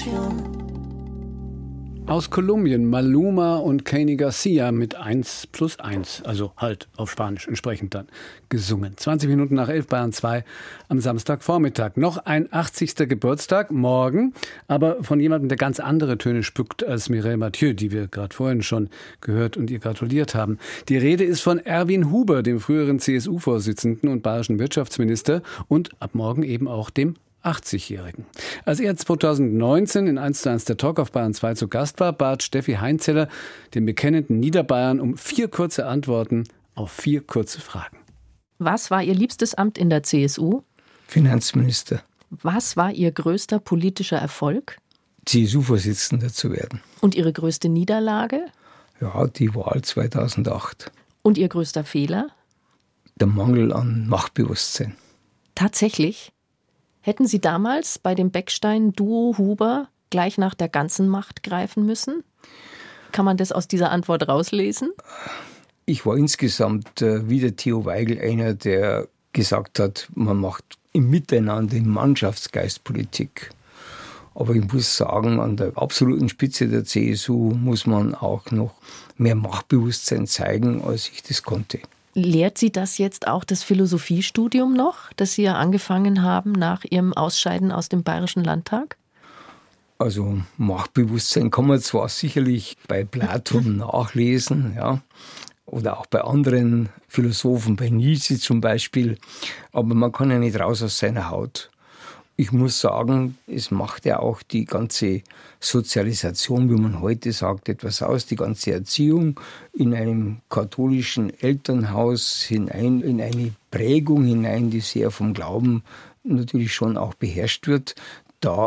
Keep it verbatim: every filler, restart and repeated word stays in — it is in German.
Aus Kolumbien, Maluma und Kenny Garcia mit eins plus eins, also halt auf Spanisch entsprechend dann, gesungen. zwanzig Minuten nach elf, Bayern zwei am Samstagvormittag. Noch ein achtzigster Geburtstag, morgen, aber von jemandem, der ganz andere Töne spuckt als Mireille Mathieu, die wir gerade vorhin schon gehört und ihr gratuliert haben. Die Rede ist von Erwin Huber, dem früheren C S U-Vorsitzenden und bayerischen Wirtschaftsminister und ab morgen eben auch dem achtzigjährigen. Als er zweitausendneunzehn in eins zu eins der Talk auf Bayern zwei zu Gast war, bat Steffi Heinzeller den bekennenden Niederbayern um vier kurze Antworten auf vier kurze Fragen. Was war Ihr liebstes Amt in der C S U? Finanzminister. Was war Ihr größter politischer Erfolg? C S U-Vorsitzender zu werden. Und Ihre größte Niederlage? Ja, die Wahl zweitausendacht. Und Ihr größter Fehler? Der Mangel an Machtbewusstsein. Tatsächlich? Hätten Sie damals bei dem Beckstein-Duo Huber gleich nach der ganzen Macht greifen müssen? Kann man das aus dieser Antwort rauslesen? Ich war insgesamt äh, wie der Theo Weigel einer, der gesagt hat, man macht im Miteinander, im Mannschaftsgeist Politik. Aber ich muss sagen, an der absoluten Spitze der C S U muss man auch noch mehr Machtbewusstsein zeigen, als ich das konnte. Lehrt Sie das jetzt auch das Philosophiestudium noch, das Sie ja angefangen haben nach Ihrem Ausscheiden aus dem Bayerischen Landtag? Also Machtbewusstsein kann man zwar sicherlich bei Platon nachlesen, ja, oder auch bei anderen Philosophen, bei Nietzsche zum Beispiel, aber man kann ja nicht raus aus seiner Haut. Ich muss sagen, es macht ja auch die ganze Sozialisation, wie man heute sagt, etwas aus. Die ganze Erziehung in einem katholischen Elternhaus hinein, in eine Prägung hinein, die sehr vom Glauben natürlich schon auch beherrscht wird. Da